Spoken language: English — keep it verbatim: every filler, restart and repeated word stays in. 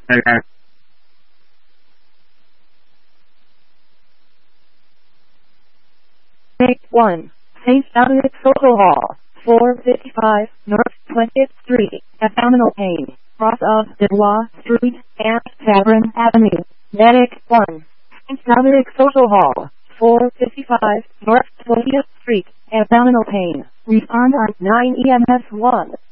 Take one. Saint Dominic Social Hall, four fifty-five North twentieth Street, Abdominal Pain, cross of Dubois Street and Tavern Avenue. Medic one. Saint Dominic Social Hall, four fifty-five North twentieth Street, Abdominal Pain. Respond on nine E M S one.